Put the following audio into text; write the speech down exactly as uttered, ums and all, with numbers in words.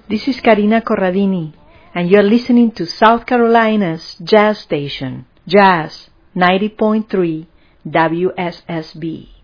This is Karina Corradini, and you're listening to South Carolina's Jazz Station, Jazz ninety point three W S S B.